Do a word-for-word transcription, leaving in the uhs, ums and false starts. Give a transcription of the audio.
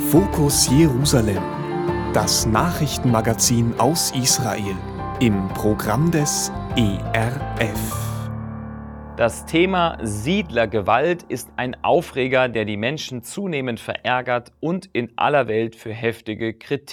Fokus Jerusalem, das Nachrichtenmagazin aus Israel im Programm des E R F. Das Thema Siedlergewalt ist ein Aufreger, der die Menschen zunehmend verärgert und in aller Welt für heftige Kritik